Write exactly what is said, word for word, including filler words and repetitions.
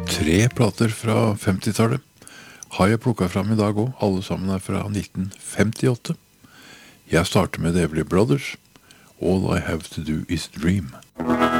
Tre plater fra femtitallet har jeg plukket fram i dag også. Alle sammen er fra nitten femtiåtte. Jeg starter med The Everly Brothers. All I Have To Do Is Dream.